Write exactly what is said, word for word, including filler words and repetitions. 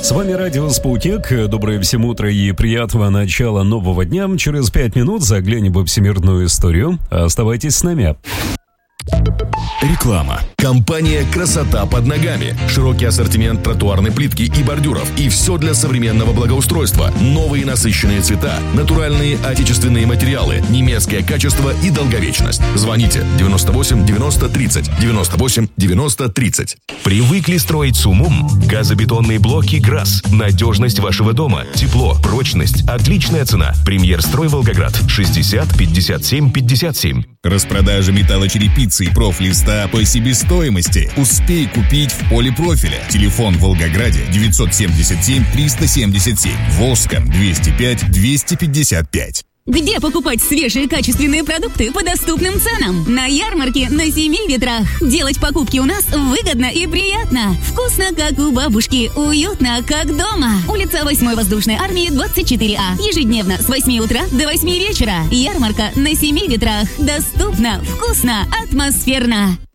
С вами радио «Спутник». Доброе всем утро и приятного начала нового дня. Через пять минут заглянем во всемирную историю. Оставайтесь с нами. Реклама. Компания «Красота под ногами». Широкий ассортимент тротуарной плитки и бордюров. И все для современного благоустройства. Новые насыщенные цвета, натуральные отечественные материалы, немецкое качество и долговечность. Звоните девяносто восемь девяносто тридцать, девяносто восемь девяносто тридцать. Привыкли строить с умом? Газобетонные блоки «ГРАС». Надежность вашего дома, тепло, прочность, отличная цена. Премьер-строй Волгоград. шестьдесят пятьдесят семь пятьдесят семь. Распродажа металлочерепицы и профлиста по себестоимости. Успей купить в полипрофиле. Телефон в Волгограде девятьсот семьдесят семь триста семьдесят семь. Волжском двести пять двести пятьдесят пять. Где покупать свежие качественные продукты по доступным ценам? На ярмарке на Семи Ветрах. Делать покупки у нас выгодно и приятно. Вкусно, как у бабушки. Уютно, как дома. Улица восьмой воздушной армии, двадцать четыре А. Ежедневно с восьми утра до восьми вечера. Ярмарка на Семи Ветрах. Доступно, вкусно, атмосферно.